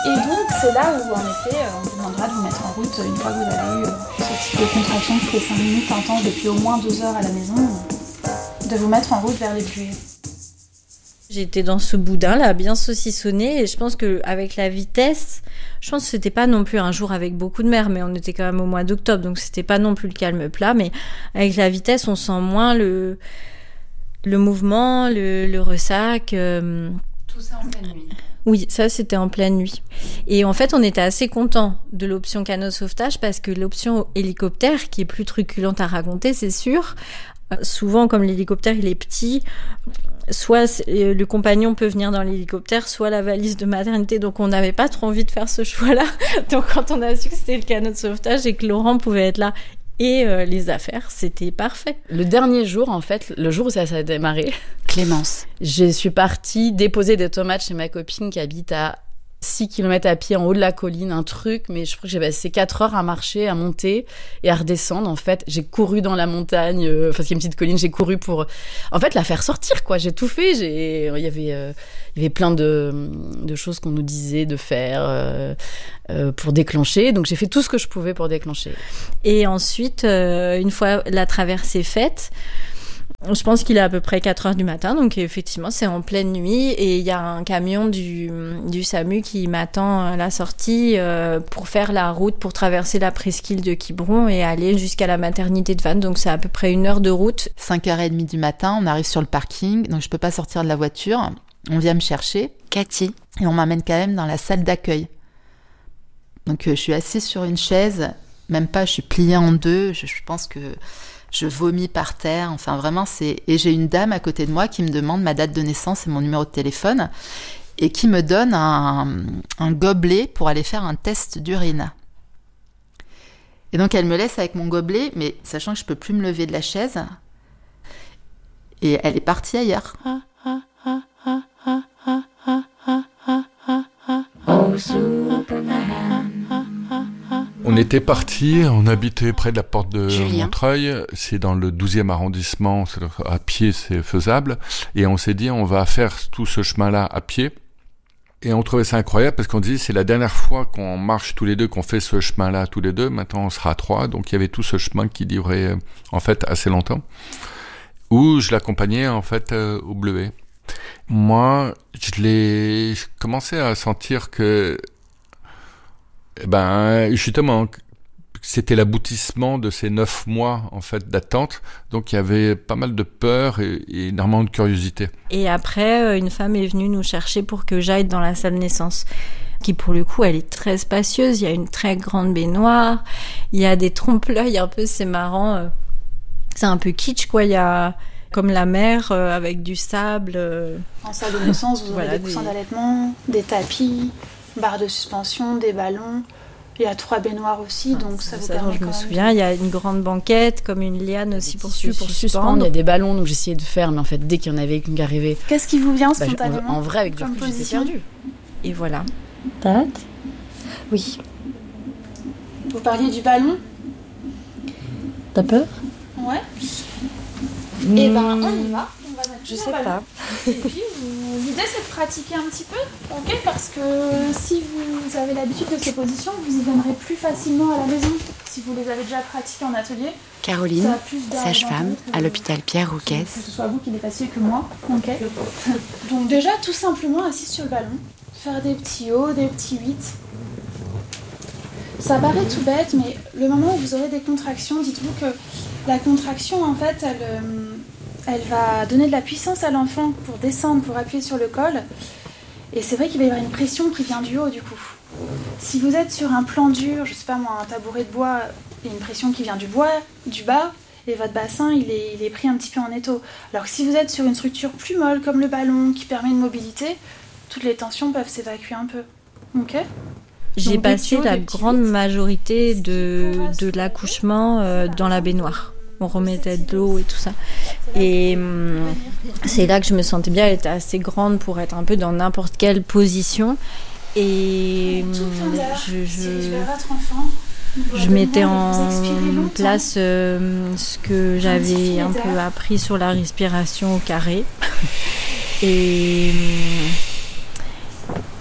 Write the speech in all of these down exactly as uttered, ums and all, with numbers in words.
Et donc, c'est là où, en effet, on vous demandera de vous mettre en route une fois que vous avez eu ce type de contraction toutes les cinq minutes intenses depuis au moins deux heures à la maison, de vous mettre en route vers les buvées. J'étais dans ce boudin-là, bien saucissonné, et je pense qu'avec la vitesse, je pense que c'était pas non plus un jour avec beaucoup de mer, mais on était quand même au mois d'octobre, donc c'était pas non plus le calme plat, mais avec la vitesse, on sent moins le, le mouvement, le, le ressac. Euh... Tout ça en pleine nuit. Oui, ça c'était en pleine nuit. Et en fait, on était assez contents de l'option canot sauvetage parce que l'option hélicoptère, qui est plus truculente à raconter, c'est sûr, euh, souvent comme l'hélicoptère il est petit, soit le compagnon peut venir dans l'hélicoptère, soit la valise de maternité. Donc on n'avait pas trop envie de faire ce choix-là. Donc quand on a su que c'était le canot de sauvetage et que Laurent pouvait être là et euh, les affaires, c'était parfait. Le dernier jour, en fait, le jour où ça, ça a démarré, Clémence, je suis partie déposer des tomates chez ma copine qui habite à six kilomètres à pied en haut de la colline, un truc, mais je crois que j'ai passé quatre heures à marcher, à monter et à redescendre. En fait, j'ai couru dans la montagne, euh, enfin, c'est une petite colline, j'ai couru pour, en fait, la faire sortir, quoi. J'ai tout fait, j'ai, il y avait, euh, il y avait plein de, de choses qu'on nous disait de faire euh, euh, pour déclencher. Donc, j'ai fait tout ce que je pouvais pour déclencher. Et ensuite, euh, une fois la traversée faite, je pense qu'il est à peu près quatre heures du matin, donc effectivement c'est en pleine nuit et il y a un camion du, du SAMU qui m'attend à la sortie euh, pour faire la route, pour traverser la presqu'île de Quiberon et aller jusqu'à la maternité de Vannes, donc c'est à peu près une heure de route. cinq heures trente du matin, on arrive sur le parking, donc je peux pas sortir de la voiture, on vient me chercher, Cathy, et on m'amène quand même dans la salle d'accueil. Donc euh, je suis assise sur une chaise, même pas, je suis pliée en deux, je, je pense que je vomis par terre, enfin vraiment c'est... Et j'ai une dame à côté de moi qui me demande ma date de naissance et mon numéro de téléphone et qui me donne un, un gobelet pour aller faire un test d'urine. Et donc elle me laisse avec mon gobelet, mais sachant que je peux plus me lever de la chaise, et elle est partie ailleurs. Oh, Superman. On était partis, on habitait près de la porte de Julien. Montreuil, c'est dans le douzième arrondissement, à pied c'est faisable, et on s'est dit on va faire tout ce chemin-là à pied, et on trouvait ça incroyable parce qu'on dit c'est la dernière fois qu'on marche tous les deux, qu'on fait ce chemin-là tous les deux, maintenant on sera à trois, donc il y avait tout ce chemin qui durait en fait assez longtemps, où je l'accompagnais en fait euh, au bleuet. Moi, je l'ai je commençais à sentir que Eh ben, justement, c'était l'aboutissement de ces neuf mois, en fait, d'attente. Donc, il y avait pas mal de peur et, et énormément de curiosité. Et après, une femme est venue nous chercher pour que j'aille dans la salle naissance, qui, pour le coup, elle est très spacieuse. Il y a une très grande baignoire. Il y a des trompe-l'œil un peu, c'est marrant. C'est un peu kitsch, quoi. Il y a comme la mer euh, avec du sable. Euh... En salle de naissance, vous aurez Voilà, des coussins des... d'allaitement, des tapis, barres de suspension, des ballons. Il y a trois baignoires aussi, Ah, donc ça, ça vous ça, permet je quand me même... souviens, il y a une grande banquette, comme une liane aussi pour, Tissus pour pour suspendre. suspendre. Il y a des ballons, donc j'essayais de faire, mais en fait, dès qu'il y en avait une qui arrivait... Qu'est-ce qui vous vient bah, spontanément en, en vrai, avec du comme recul, j'étais position perdue. Et voilà. T'as hâte ? Oui. Vous parliez du ballon ? T'as peur ? Ouais. Mmh. Et ben, on y va. On va mettre Je tout sais dans le ballon. pas. Et puis, vous... l'idée, c'est de pratiquer un petit peu, ok ? Parce que si vous avez l'habitude de ces positions, vous y viendrez plus facilement à la maison. Si vous les avez déjà pratiquées en atelier. Caroline, ça a plus d'argent sage-femme que- à l'hôpital Pierre Que Rouquès. ce soit vous qui les fassiez que moi, ok ? Donc déjà, tout simplement, assis sur le ballon, faire des petits hauts, des petits huit. Ça paraît tout bête, mais le moment où vous aurez des contractions, dites-vous que la contraction, en fait, elle, euh, elle va donner de la puissance à l'enfant pour descendre, pour appuyer sur le col. Et c'est vrai qu'il va y avoir une pression qui vient du haut, du coup. Si vous êtes sur un plan dur, je sais pas moi, un tabouret de bois, il y a une pression qui vient du bois, du bas, et votre bassin, il est, il est pris un petit peu en étau. Alors que si vous êtes sur une structure plus molle, comme le ballon, qui permet une mobilité, toutes les tensions peuvent s'évacuer un peu. Ok ? J'ai Donc, passé des la petits hauts, des grande petits huit. majorité de, de l'accouchement euh, dans la baignoire. On remettait de l'eau et tout ça. Et hum, c'est là que je me sentais bien. Elle était assez grande pour être un peu dans n'importe quelle position. Et hum, je, je, je mettais en place euh, ce que j'avais un peu appris sur la respiration au carré. Et...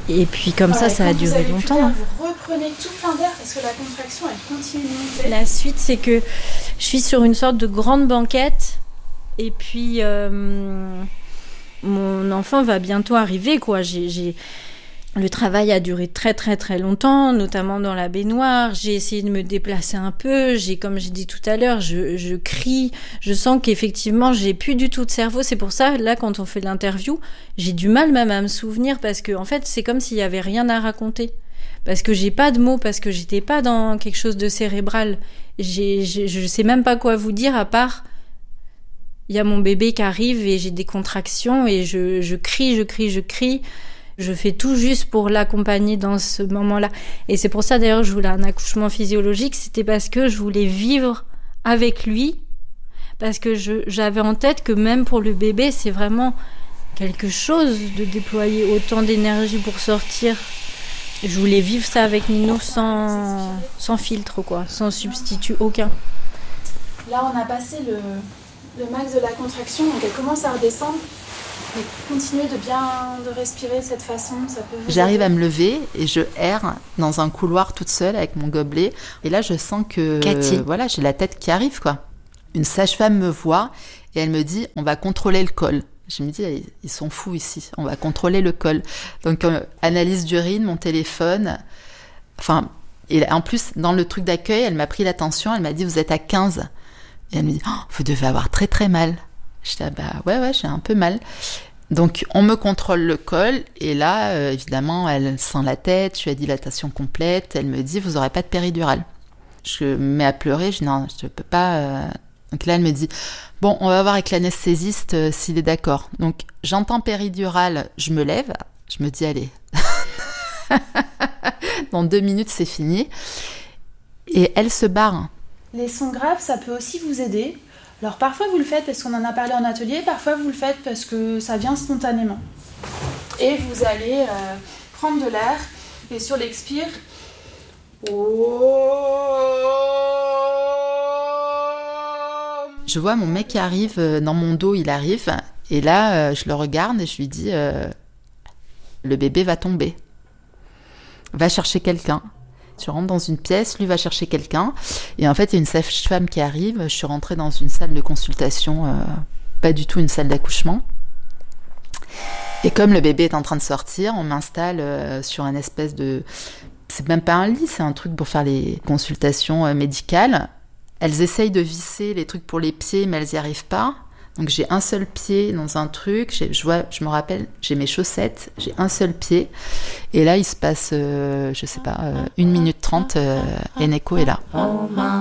Et puis comme ça, Ouais, ça a quand vous duré avez pu longtemps. faire, hein. Vous reprenez tout plein d'air parce que la contraction, elle continue de monter. La suite, c'est que je suis sur une sorte de grande banquette et puis euh, mon enfant va bientôt arriver, quoi. J'ai, j'ai... Le travail a duré très très très longtemps, notamment dans la baignoire. J'ai essayé de me déplacer un peu. J'ai, comme j'ai dit tout à l'heure, je, je crie. Je sens qu'effectivement, j'ai plus du tout de cerveau. C'est pour ça, là, quand on fait l'interview, j'ai du mal même à me souvenir parce que, en fait, c'est comme s'il y avait rien à raconter. Parce que j'ai pas de mots, parce que j'étais pas dans quelque chose de cérébral. J'ai, j'ai, je sais même pas quoi vous dire à part, il y a mon bébé qui arrive et j'ai des contractions et je, je crie, je crie, je crie. Je fais tout juste pour l'accompagner dans ce moment-là. Et c'est pour ça, d'ailleurs, que je voulais un accouchement physiologique. C'était parce que je voulais vivre avec lui. Parce que je, j'avais en tête que même pour le bébé, c'est vraiment quelque chose de déployer autant d'énergie pour sortir. Je voulais vivre ça avec Nino sans, sans filtre, quoi. Sans substitut aucun. Là, on a passé le, le max de la contraction, donc elle commence à redescendre. Mais continuez de bien de respirer de cette façon, ça peut vous J'arrive aider. à me lever et je erre dans un couloir toute seule avec mon gobelet. Et là, je sens que Cathy. voilà, j'ai la tête qui arrive, quoi. Une sage-femme me voit et elle me dit « on va contrôler le col ». Je me dis « ils sont fous ici, on va contrôler le col ». Donc, euh, analyse d'urine, mon téléphone. Enfin, et en plus, dans le truc d'accueil, elle m'a pris la tension, elle m'a dit « vous êtes à quinze ». Et elle me dit oh, « vous devez avoir très très mal ». J'étais ah bah ouais ouais j'ai un peu mal. Donc on me contrôle le col et là euh, évidemment elle sent la tête, je suis à dilatation complète, elle me dit vous aurez pas de péridurale. Je me mets à pleurer, je dis non je peux pas. Euh... Donc là elle me dit bon on va voir avec l'anesthésiste euh, s'il est d'accord. Donc j'entends péridurale, je me lève, je me dis allez dans deux minutes c'est fini et elle se barre. Les sons graves, ça peut aussi vous aider. Alors parfois vous le faites parce qu'on en a parlé en atelier, parfois vous le faites parce que ça vient spontanément. Et vous allez euh, prendre de l'air et sur l'expire, je vois mon mec qui arrive euh, dans mon dos, il arrive et là euh, je le regarde et je lui dis euh, le bébé va tomber, va chercher quelqu'un. Je rentre dans une pièce, lui va chercher quelqu'un. Et en fait, il y a une sage-femme qui arrive. Je suis rentrée dans une salle de consultation, euh, pas du tout une salle d'accouchement. Et comme le bébé est en train de sortir, on m'installe euh, sur un espèce de... C'est même pas un lit, c'est un truc pour faire les consultations euh, médicales. Elles essayent de visser les trucs pour les pieds, mais elles n'y arrivent pas. Donc j'ai un seul pied dans un truc, j'ai, je, vois, je me rappelle, j'ai mes chaussettes, j'ai un seul pied. Et là, il se passe, euh, je sais pas, euh, une minute trente, euh, Eneko est là.